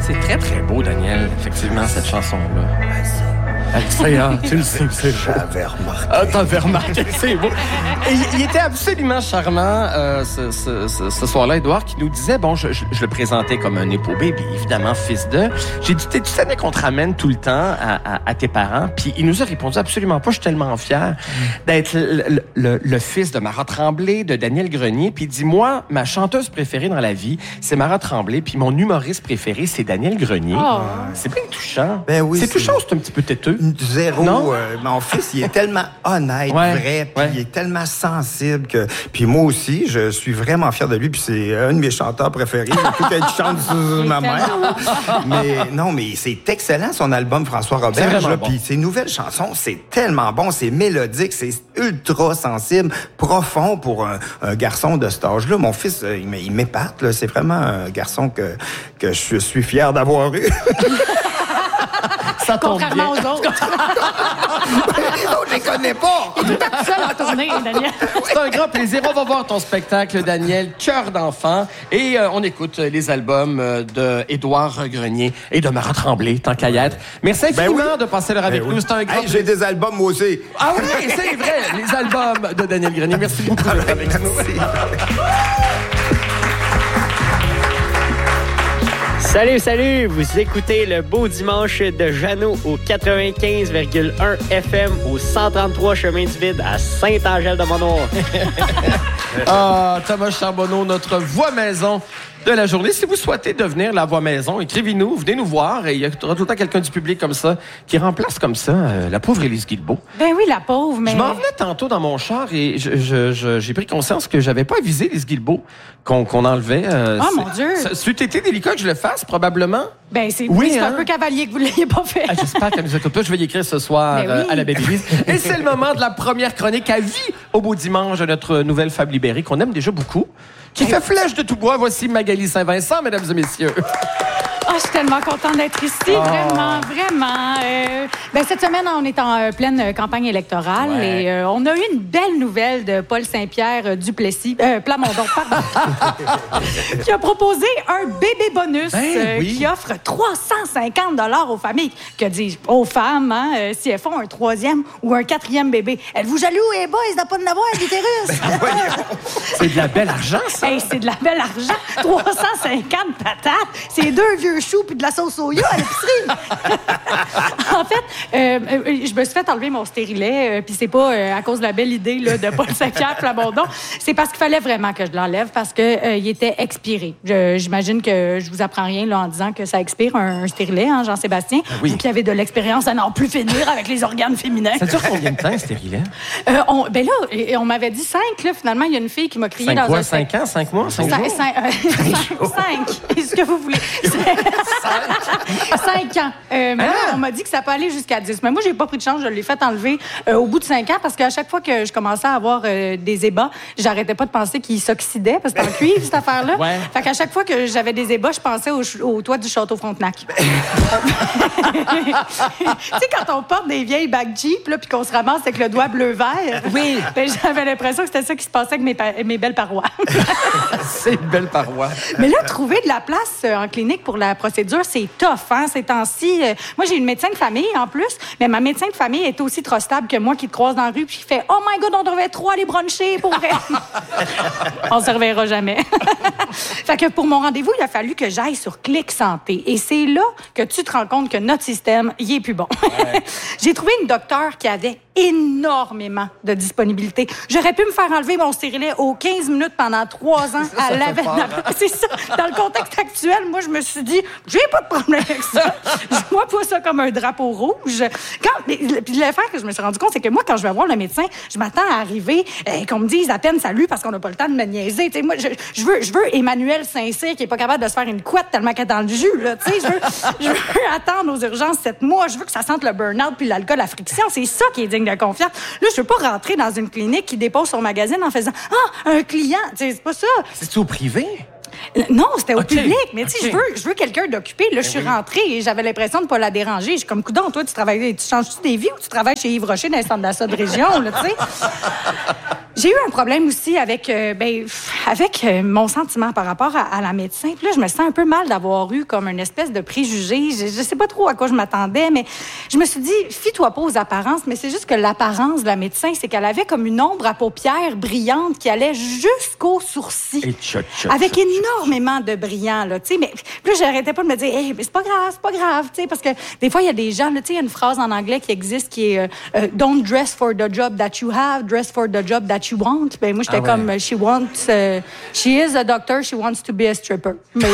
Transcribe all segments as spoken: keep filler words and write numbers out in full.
C'est très, très beau, Daniel, effectivement, cette chanson-là. C'est, hein, tu le sais, c'est beau. J'avais remarqué. Ah, t'avais remarqué, c'est beau. Et il était absolument charmant euh, ce, ce, ce, ce soir-là, Édouard, qui nous disait, bon, je, je, je le présentais comme un époux bébé, évidemment, fils de. J'ai dit, tu savais qu'on te ramène tout le temps à, à, à tes parents? Puis il nous a répondu, absolument pas, je suis tellement fier d'être le, le, le, le fils de Marat Tremblay, de Daniel Grenier. Puis il dit, moi, ma chanteuse préférée dans la vie, c'est Marat Tremblay, puis mon humoriste préféré, c'est Daniel Grenier. Oh. C'est bien touchant. Ben oui, c'est, c'est... touchant ou c'est un petit peu têteux? Zéro. Euh, mon fils, il est tellement honnête, ouais, vrai, puis ouais. il est tellement sensible que... Puis moi aussi, je suis vraiment fier de lui, puis c'est un de mes chanteurs préférés. Tout qu'il chante sur ma mère. Mais non, mais c'est excellent, son album François Robert. Là, bon. Puis ses nouvelles chansons, c'est tellement bon, c'est mélodique, c'est ultra sensible, profond pour un, un garçon de cet âge-là. Mon fils, il m'épate, là. C'est vraiment un garçon que, que je suis fier d'avoir eu. Ça tombe Contrairement bien. aux autres. Les autres, je les connais pas. Il est tout seul en tournée, Daniel. C'est un grand plaisir. On va voir ton spectacle, Daniel, Cœur d'enfant. Et euh, on écoute les albums euh, de Édouard Grenier et de Marat Tremblay, tant qu'à y être. Merci infiniment ben oui. de passer l'heure avec ben nous. Oui. C'est un grand hey, j'ai des albums, moi aussi. Ah oui, c'est vrai. Les albums de Daniel Grenier. Merci beaucoup d'être avec nous. Salut, salut! Vous écoutez le Beau Dimanche de Jeannot au quatre-vingt-quinze virgule un F M au cent trente-trois Chemin du Vide à Saint-Angèle-de-Mont-Noir. Ah, Thomas Charbonneau, notre voix maison de la journée. Si vous souhaitez devenir la voix maison, écrivez-nous, venez nous voir et il y aura tout le temps quelqu'un du public comme ça qui remplace comme ça euh, la pauvre Élise Guilbeault. Ben oui, la pauvre, mais... Je m'en venais tantôt dans mon char et je, je, je, j'ai pris conscience que j'avais pas avisé Élise Guilbeault qu'on, qu'on enlevait. Euh, oh mon Dieu! C'eût été délicat que je le fasse, probablement. Ben c'est, oui, oui, c'est hein? un peu cavalier que vous l'ayez pas fait. Ah, j'espère qu'elle nous écoute pas. Je vais y écrire ce soir ben oui. euh, à la belle Élise. Et c'est le moment de la première chronique à vie au Beau Dimanche de notre nouvelle Fable libérée qu'on aime déjà beaucoup. Qui fait flèche de tout bois. Voici Magali Saint-Vincent, mesdames et messieurs. Oh, je suis tellement contente d'être ici, oh. vraiment, vraiment. Euh, ben, cette semaine, on est en euh, pleine campagne électorale ouais. et euh, on a eu une belle nouvelle de Paul Saint-Pierre euh, Duplessis, euh, Plamondon, pardon, qui a proposé un bébé bonus ben, euh, oui. qui offre trois cent cinquante dollars aux familles. Que dis-je? Aux femmes, hein, euh, si elles font un troisième ou un quatrième bébé. Êtes-vous jaloux, les boys, de pas en avoir l'utérus? Ben, c'est de la belle argent, ça. Hey, c'est de la belle argent. trois cent cinquante patates. C'est deux vieux choux puis de la sauce soya à l'épicerie. En fait, euh, euh, je me suis fait enlever mon stérilet, euh, puis c'est pas euh, à cause de la belle idée là, de Paul Saint-Pierre Plamondon. C'est parce qu'il fallait vraiment que je l'enlève parce que euh, il était expiré. Je, j'imagine que je vous apprends rien là, en disant que ça expire un, un stérilet, hein, Jean-Sébastien. Ah oui. Vous qui avez de l'expérience à n'en plus finir avec les organes féminins. Ça dure combien de temps, un stérilet? Euh, on, ben là, et, on m'avait dit cinq. Là, finalement, il y a une fille qui m'a crié cinq dans quoi, un... Cinq ans? Cinq mois? Cinq, cinq jours? Cinq, euh, cinq, cinq. Est-ce que vous voulez? Cinq ans. Euh, mais ah. là, on m'a dit que ça peut aller jusqu'à dix. Mais moi, j'ai pas pris de chance. Je l'ai fait enlever euh, au bout de cinq ans parce qu'à chaque fois que je commençais à avoir euh, des ébats, j'arrêtais pas de penser qu'ils s'oxydaient parce que c'est en cuivre, cette affaire-là. Ouais. Fait qu'à chaque fois que j'avais des ébats, je pensais au, au toit du Château Frontenac. Tu sais, quand on porte des vieilles bagues Jeep puis qu'on se ramasse avec le doigt bleu-vert, oui. Ben, j'avais l'impression que c'était ça qui se passait avec mes, pa- mes belles parois. C'est une belle paroi. Mais là, trouver de la place euh, en clinique pour la procédure, c'est tough, hein, ces temps-ci. Euh, moi, j'ai une médecin de famille, en plus, mais ma médecin de famille est aussi trop stable que moi qui te croise dans la rue puis qui fait « Oh my God, on devrait trop aller bruncher pour vrai! » On se reverra jamais. Fait que pour mon rendez-vous, il a fallu que j'aille sur Clic Santé. Et c'est là que tu te rends compte que notre système, il est plus bon. Ouais. J'ai trouvé une docteure qui avait énormément de disponibilité. J'aurais pu me faire enlever mon stérilet aux quinze minutes pendant trois ans ça, à la C'est ça. Dans le contexte actuel, moi, je me suis dit, j'ai pas de problème avec ça. Je vois pas ça comme un drapeau rouge. Quand, puis l'affaire que je me suis rendu compte, c'est que moi, quand je vais voir le médecin, je m'attends à arriver et qu'on me dise à peine salut parce qu'on n'a pas le temps de me niaiser. T'sais, moi, je, je, veux, je veux Emmanuel Saint-Cyr qui est pas capable de se faire une couette tellement qu'elle est dans le jus. Là, je, veux, je veux attendre aux urgences sept mois. Je veux que ça sente le burn-out puis l'alcool à friction. C'est ça qui est digne de confiance. Là, je veux pas rentrer dans une clinique qui dépose son magazine en faisant « Ah, un client! » C'est pas ça. C'est-tu au privé? Non, c'était au okay. public. Mais tu sais, okay. je veux, je veux quelqu'un d'occupé. Là, je suis oui. rentrée et j'avais l'impression de ne pas la déranger. Je suis comme, coudonc, toi, tu travailles, tu changes-tu des vies ou tu travailles chez Yves Rocher dans les centres d'achat de région, là, tu sais? J'ai eu un problème aussi avec, euh, ben, avec euh, mon sentiment par rapport à, à la médecin. Puis là, je me sens un peu mal d'avoir eu comme une espèce de préjugé. Je, je sais pas trop à quoi je m'attendais, mais je me suis dit, fie-toi pas aux apparences. Mais c'est juste que l'apparence de la médecin, c'est qu'elle avait comme une ombre à paupières brillante qui allait jusqu'aux sourcils. Et tcha, tcha, avec tcha, énormément de brillant, là, tu sais. Mais plus, j'arrêtais pas de me dire, hey, mais c'est pas grave, c'est pas grave, tu sais, parce que des fois, il y a des gens, tu sais, il y a une phrase en anglais qui existe qui est euh, euh, Don't dress for the job that you have, dress for the job that you want. Ben, moi, j'étais ah ouais. comme, she wants, uh, she is a doctor, she wants to be a stripper. Maybe.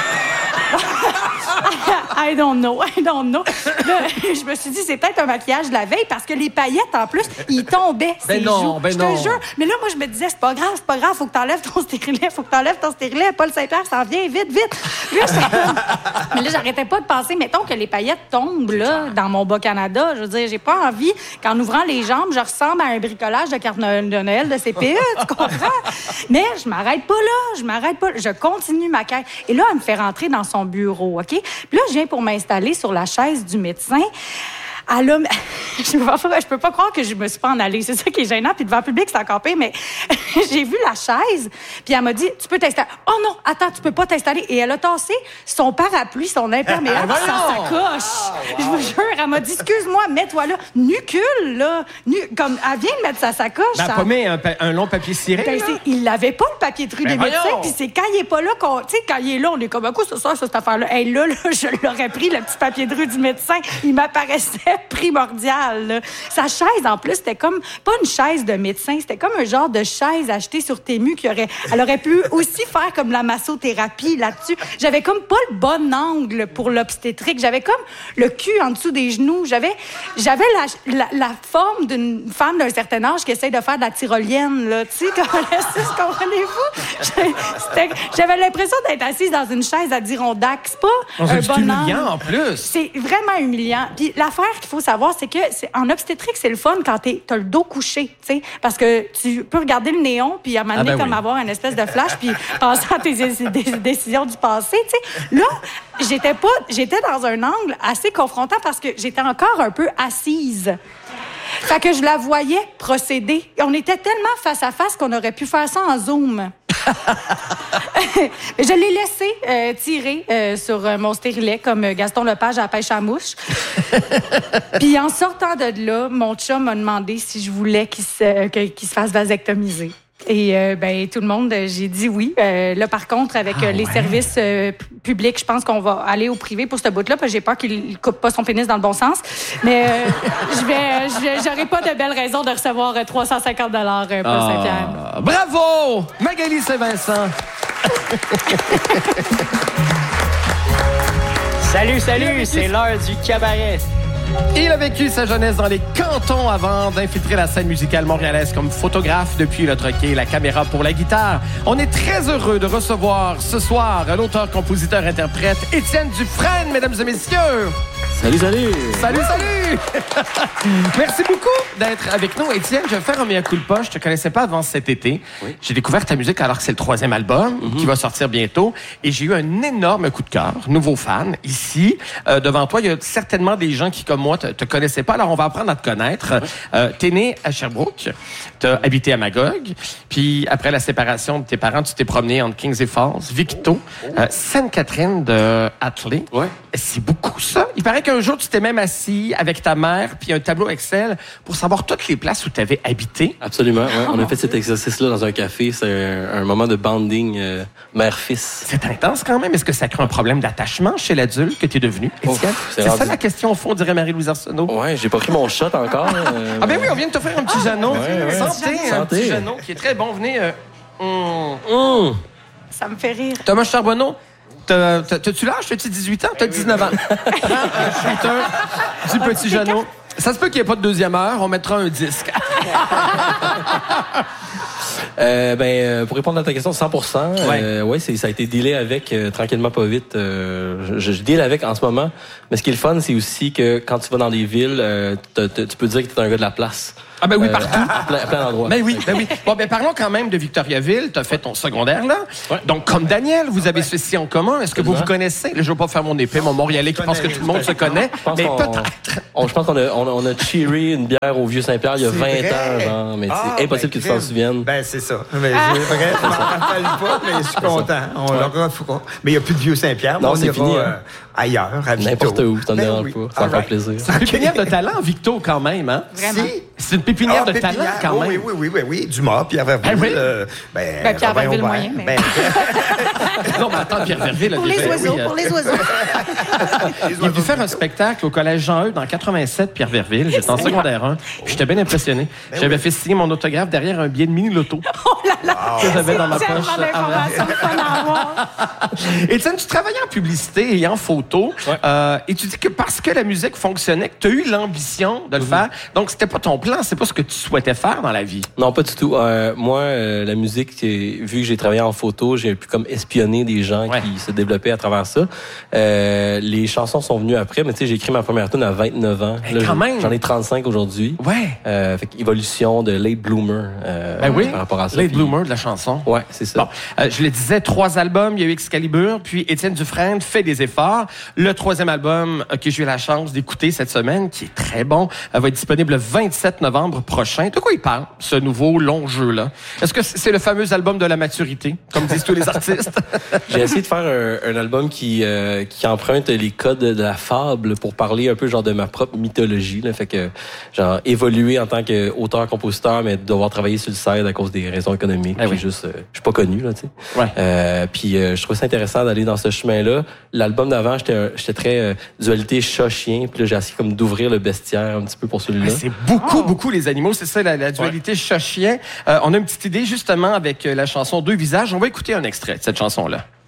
I don't know, I don't know. Là, je me suis dit, c'est peut-être un maquillage de la veille parce que les paillettes, en plus, ils tombaient ben ses non, joues. Ben je non. te jure. Mais là, moi, je me disais, c'est pas grave, c'est pas grave, faut que t'enlèves ton stérilet, faut que t'enlèves ton stérilet. Paul Saint-Pierre s'en vient, vite, vite. Là, mais là, j'arrêtais pas de penser, mettons que les paillettes tombent, là, dans mon Bas-Canada. Je veux dire, j'ai pas envie qu'en ouvrant les jambes, je ressemble à un bricolage de carte de Noël de C P E, tu comprends? Mais je m'arrête pas là, je m'arrête pas. Je continue ma quête. Et là, elle me fait rentrer dans son bureau, OK? Puis là, je viens pour m'installer sur la chaise du médecin. Elle a... je ne peux pas croire que je me suis pas en allée. C'est ça qui est gênant. Puis devant le public, c'est encore pire. Mais j'ai vu la chaise. Puis elle m'a dit, tu peux t'installer. Oh non, attends, tu peux pas t'installer. Et elle a tassé son parapluie, son imperméable sans sacoche. Je vous jure, elle m'a dit, excuse-moi, mets-toi là. Nucule, là. Nu... Comme, elle vient de mettre sa sacoche. Ben, ça... pas mis un, un long papier ciré. Ben, il l'avait pas, le papier de rue ben, des médecins. Puis c'est quand il est pas là qu'on. Tu sais, quand il est là, on est comme, à quoi ça sort, cette affaire-là? Hey, là, là, je l'aurais pris, le petit papier de rue du médecin. Il m'apparaissait primordial. Là. Sa chaise, en plus, c'était comme pas une chaise de médecin, c'était comme un genre de chaise achetée sur Temu qui aurait, elle aurait pu aussi faire comme la massothérapie là-dessus. J'avais comme pas le bon angle pour l'obstétrique. J'avais comme le cul en dessous des genoux. J'avais, j'avais la, la, la forme d'une femme d'un certain âge qui essaie de faire de la tyrolienne. Là, tu sais, comprenez-vous? J'avais l'impression d'être assise dans une chaise à Dirondac. C'est pas on un bon humiliant angle. En plus. C'est vraiment humiliant. Puis l'affaire qu'il faut savoir, c'est que c'est, en obstétrique, c'est le fun quand t'es, t'as le dos couché, tu sais, parce que tu peux regarder le néon puis à un moment donné, ah ben comme oui. avoir une espèce de flash puis penser à tes des décisions du passé, tu sais. Là, j'étais pas, j'étais dans un angle assez confrontant parce que j'étais encore un peu assise. Fait que je la voyais procéder. On était tellement face à face qu'on aurait pu faire ça en Zoom. Je l'ai laissé euh, tirer euh, sur euh, mon stérilet comme Gaston Lepage à la pêche à mouche. Puis en sortant de là, mon chum m'a demandé si je voulais qu'il se, que, qu'il se fasse vasectomiser. Et euh, ben tout le monde, j'ai dit oui. Euh, là, par contre, avec ah, euh, les ouais. services euh, publics, je pense qu'on va aller au privé pour ce bout-là, parce que j'ai peur qu'il coupe pas son pénis dans le bon sens. Mais euh, je vais, je vais, j'aurai pas de belles raisons de recevoir euh, trois cent cinquante dollars euh, pour ah, Saint-Pierre. Bravo, Magali Saint-Vincent. Salut, salut, c'est l'heure du cabaret. Il a vécu sa jeunesse dans les cantons avant d'infiltrer la scène musicale montréalaise comme photographe depuis le troquet et la caméra pour la guitare. On est très heureux de recevoir ce soir l'auteur, compositeur, interprète Étienne Dufresne, mesdames et messieurs. Salut, salut! Salut, salut! Merci beaucoup d'être avec nous. Étienne, je vais faire un mea culpa. Je te connaissais pas avant cet été. Oui. J'ai découvert ta musique alors que c'est le troisième album mm-hmm. qui va sortir bientôt. Et j'ai eu un énorme coup de cœur. Nouveau fan, ici. Euh, devant toi, il y a certainement des gens qui, comme moi, te, te connaissaient pas. Alors, on va apprendre à te connaître. Oui. Euh, t'es né à Sherbrooke. T'as habité à Magog. Puis, après la séparation de tes parents, tu t'es promené entre Kings et Falls, Victo, euh, Sainte-Catherine de Hatley. Ouais. C'est beaucoup, ça. Il paraît qu'un jour, tu t'es même assis avec ta mère puis un tableau Excel pour savoir toutes les places où tu avais habité. Absolument, ouais. On a fait cet exercice-là dans un café. C'est un, un moment de bonding euh, mère-fils. C'est intense quand même. Est-ce que ça crée un problème d'attachement chez l'adulte que tu es devenu, Étienne? C'est, c'est ça la question au fond, dirait Marie-Louise Arsenault. Ouais, j'ai pas pris mon shot encore. Euh... Ah ben oui, on vient de t'offrir un petit ah, Jeannot. Ouais, ouais. Santé, Santé, un petit Jeannot qui est très bon. Venez. Euh... Mmh. Mmh. Ça me fait rire. Thomas Charbonneau. T'as, t'as, t'as-tu l'âge? T'as-tu dix-huit ans? T'as dix-neuf ans. Prends un shooter du petit Jeannot. Ça se peut qu'il n'y ait pas de deuxième heure. On mettra un disque. euh, ben, euh, pour répondre à ta question, cent pour cent. Ouais. Euh, ouais, c'est, ça a été dealé avec euh, tranquillement, pas vite. Euh, je, je deal avec en ce moment. Mais ce qui est le fun, c'est aussi que quand tu vas dans des villes, euh, tu peux dire que t'es un gars de la place. Ah ben oui, partout. Euh, plein, plein d'endroits. Ben oui, ben oui. Bon, ben parlons quand même de Victoriaville. Tu as fait ton secondaire là. Ouais. Donc, comme Daniel, vous avez ouais. ceci en commun. Est-ce que vous vous connaissez? Là, je veux pas faire mon épée, mon Montréalais qui pense que tout le monde se connaît. Mais peut-être. On, je pense qu'on a, on a, on a cheeré une bière au Vieux-Saint-Pierre il y a C'est vingt vrai. ans, genre. Mais Ah, c'est impossible ben, que tu t'en souviennes. Ben, c'est ça. Mais c'est vrai, je m'en rappelle pas, mais je suis content. On Ouais. l'aura fera. Mais il n'y a plus de Vieux-Saint-Pierre. Non, on c'est ira, fini, euh, hein. ailleurs, à Victo. N'importe où, ça ne Ben dérange oui. pas. Ça me fait Alright. plaisir. C'est une pépinière de talent, Victo, quand même, hein? Vraiment. Si. C'est une pépinière Ah, de talent, pépinière. quand Oh, même. oui, oui, oui, oui, oui. Dumas, Pierre Verville. Ben oui. euh, ben, Ben, Pierre Robin Verville Aubert. moyen, mais- Ben, Non, mais attends, Pierre Verville a Pour les déjà- oiseaux, oui, euh, pour les oiseaux. Il a dû faire un spectacle au Collège Jean-Eudes en quatre-vingt-sept, Pierre Verville. J'étais en secondaire un. Puis j'étais bien impressionné. J'avais fait signer mon autographe derrière un billet de mini-loto Oh là là! que j'avais dans ma Tellement poche avant. d'informations fun à avoir. Étienne, tu travaillais en publicité et en photo. Ouais. Euh, et tu dis que parce que la musique fonctionnait, que tu as eu l'ambition de le faire. Donc, c'était pas ton plan, c'est pas ce que tu souhaitais faire dans la vie. Non, pas du tout. Euh, moi, euh, la musique, c'est- vu que j'ai travaillé en photo, j'ai pu comme espionner des gens Ouais. qui se développaient à travers ça. Euh, les chansons sont venues après, mais tu sais, j'ai écrit ma première tune à vingt-neuf ans. Hey, Là, quand j'en- même! J'en ai trente-cinq aujourd'hui. Ouais. Euh, fait évolution de late bloomer euh, Ben oui. par rapport à ça. Late Puis- Bloomer de la chanson. Ouais, c'est ça. Bon, euh, je le disais, trois albums, il y a eu Excalibur, puis Étienne Dufresne fait des efforts. Le troisième album euh, que j'ai eu la chance d'écouter cette semaine, qui est très bon, euh, va être disponible le vingt-sept novembre prochain. De quoi il parle, ce nouveau long jeu-là? Est-ce que c'est le fameux album de la maturité, comme disent tous les artistes? J'ai essayé de faire un, un album qui euh, qui emprunte les codes de la fable pour parler un peu genre de ma propre mythologie. Là. Fait que genre évoluer en tant qu'auteur-compositeur, mais devoir travailler sur le side à cause des raisons économiques. Ah oui. Puis juste, euh, je suis pas connu là, tu sais. Ouais. Euh, puis euh, je trouvais ça intéressant d'aller dans ce chemin-là. L'album d'avant, j'étais un- j'étais très euh, dualité chat-chien. Puis là, j'ai essayé comme d'ouvrir le bestiaire un petit peu pour celui-là. C'est beaucoup, beaucoup les animaux. C'est ça, la, la dualité chat-chien. Euh, on a une petite idée, justement, avec euh, la chanson Deux visages. On va écouter un extrait de cette chanson-là.